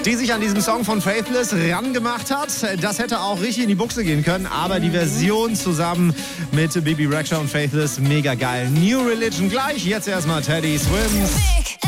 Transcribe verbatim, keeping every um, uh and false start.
die sich an diesem Song von Faithless rangemacht hat. Das hätte auch richtig in die Buchse gehen können, aber die Version zusammen mit Bebe Rexha und Faithless, mega geil. New Religion gleich, jetzt erstmal Teddy Swims.